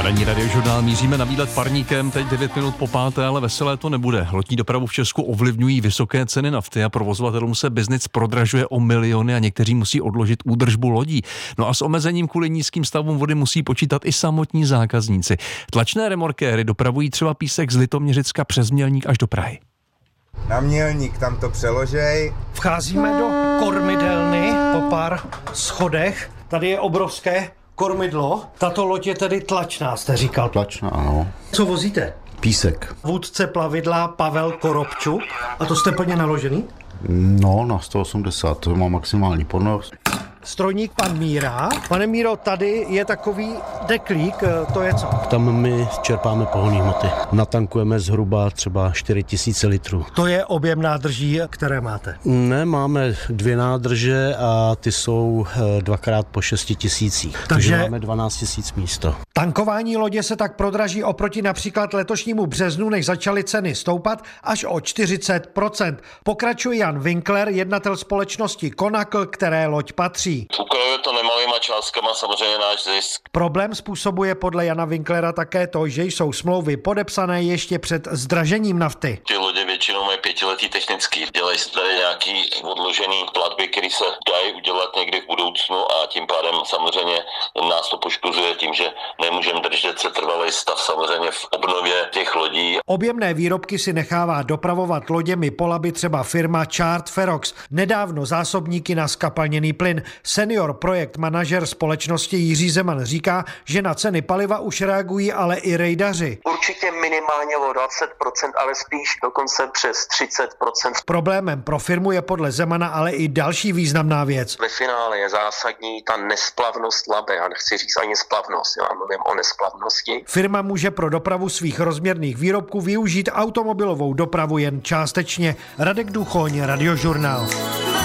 Ranní radiožurnál míříme na výlet parníkem, teď 9 minut po 5, ale veselé to nebude. Lodní dopravu v Česku ovlivňují vysoké ceny nafty a provozovatelům se biznis prodražuje o miliony a někteří musí odložit údržbu lodí. No a s omezením kvůli nízkým stavům vody musí počítat i samotní zákazníci. Tlačné remorkéry dopravují třeba písek z Litoměřicka přes Mělník až do Prahy. Na Mělník, tam to přeložej. Vcházíme do kormidelny po pár schodech. Tady je obrovské kormidlo. Tato loď je tedy tlačná, jste říkal. Tlačná, ano. Co vozíte? Písek. Vůdce plavidla Pavel Korobčuk. A to jste plně naložený? No, na 180, to má maximální ponos. Strojník pan Míra. Pane Míro, tady je takový deklík, to je co? Tam my čerpáme pohonné hmoty. Natankujeme zhruba třeba 4000 litrů. To je objem nádrží, které máte. Ne, máme 2 nádrže a ty jsou 2x po 6000. Takže máme 12 000 místo. Tankování lodě se tak prodraží oproti například letošnímu březnu, než začaly ceny stoupat, až o 40%. Pokračuje Jan Winkler, jednatel společnosti Konakl, které loď patří. Ukrajuje to nemalýma částkama samozřejmě náš zisk. Problém způsobuje podle Jana Winklera také to, že jsou smlouvy podepsané ještě před zdražením nafty. Ty lodě většinou mají 5letý technický. Dělají se tady nějaký odložený platby, které se dají udělat někdy v budoucnu a tím pádem samozřejmě nás to poškozuje tím, že nemůžeme držet se trvalý stav samozřejmě v obnově těch lodí. Objemné výrobky si nechává dopravovat loděmi po Labi třeba firma Chart Ferox. Nedávno zásobníky na skapalněný plyn. Senior projekt manažer společnosti Jiří Zeman říká, že na ceny paliva už reagují ale i rejdaři. Určitě minimálně o 20%, ale spíš dokonce přes 30%. Problémem pro firmu je podle Zemana ale i další významná věc. Ve finále je zásadní ta nesplavnost Labe. Já nechci říct ani splavnost, já mluvím o nesplavnosti. Firma může pro dopravu svých rozměrných výrobků využít automobilovou dopravu jen částečně. Radek Duchoň, Radiožurnál.